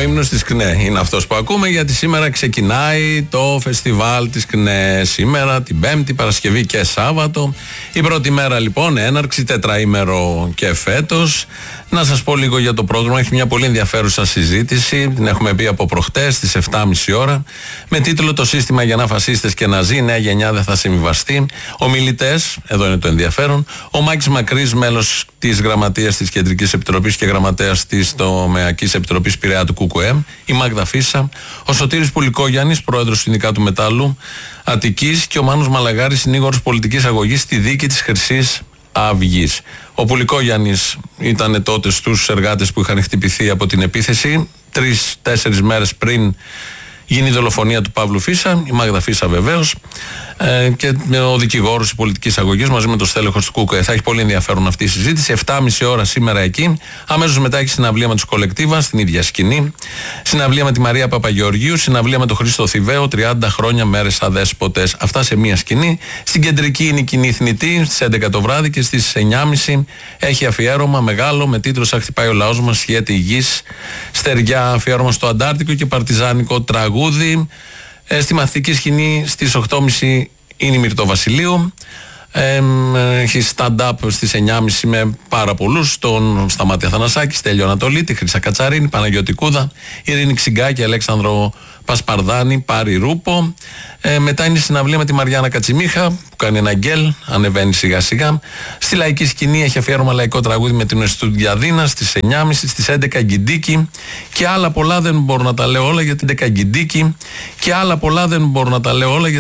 ύμνος της ΚΝΕ είναι αυτός που ακούμε, γιατί σήμερα ξεκινάει το φεστιβάλ της ΚΝΕ. Σήμερα την Πέμπτη, Παρασκευή και Σάββατο. Η πρώτη μέρα λοιπόν, έναρξη, τετραήμερο και φέτος. Να σας πω λίγο για το πρόγραμμα. Έχει μια πολύ ενδιαφέρουσα συζήτηση. Την έχουμε πει από προχτές στις 7.30 ώρα. Με τίτλο «Το σύστημα για να φασίστες και ναζί, η νέα γενιά δεν θα συμβιβαστεί». Ομιλητές, εδώ είναι το ενδιαφέρον. Ο Μάκης Μακρύς, μέλος της Γραμματείας της Κεντρικής Επιτροπής και Γραμματέας της Τομεακής Επιτροπής Πειραιά του ΚΚΕ. Η Μάγδα Φίσα. Ο Σωτήρης Πουλικόγιαννης, πρόεδρος του Συνδικάτου Μετάλλου Αττικής. Και ο Μάνος Μαλαγάρης, συνήγορος πολιτικής αγωγής στη δίκη της Χρυσής Αυγής. Ο Πουλικόγιαννης ήταν τότε στους εργάτες που είχαν χτυπηθεί από την επίθεση 3-4 μέρες πριν γίνει η δολοφονία του Παύλου Φίσα, η Μάγδα Φίσα βεβαίως, και ο δικηγόρος της πολιτικής αγωγής μαζί με το στέλεχος του ΚΚΕ. Θα έχει πολύ ενδιαφέρον αυτή η συζήτηση. 7.30 ώρα σήμερα εκεί. Αμέσως μετά έχει συναυλία με τους Κολεκτίβα στην ίδια σκηνή. Συναυλία με τη Μαρία Παπαγεωργίου. Συναυλία με τον Χρήστο Θηβαίο. 30 χρόνια μέρες αδέσποτες. Αυτά σε μία σκηνή. Στην κεντρική είναι η κοινή θνητή στις 11 το βράδυ και στις 9.30 έχει αφιέρωμα μεγάλο με τίτλο «Σαν χτυπάει ο λαός μας, σχέτη υγιής». Στεριά, αφιέρωμα στο Αντάρτικο και παρτιζάνικο τραγούδι. Στη μαθητική σκηνή στις 8.30 είναι η Μυρτώ Βασιλείου. Έχει stand-up στις 9.30 με πάρα πολλούς. Τον Σταμάτη Αθανασάκη, Στέλιο Ανατολίτη, Χρύσα Κατσαρίνη, Παναγιώτη Κούδα, Ειρήνη Ξυγκάκη, Αλέξανδρο Πασπαρδάνη, Πάρη Ρούπο. Μετά είναι η συναυλία με τη Μαριάννα Κατσιμίχα που κάνει ένα γκέλ, ανεβαίνει σιγά σιγά. Στη λαϊκή σκηνή έχει αφιέρωμα λαϊκό τραγούδι με την Εστουδιαδίνα στις 9.30, στις 11 Γκιντίκι και άλλα πολλά δεν μπορώ να τα λέω όλα γιατί 11 Γκιντίκι και άλλα πολλά δεν μπορώ να τα λέω όλα γιατί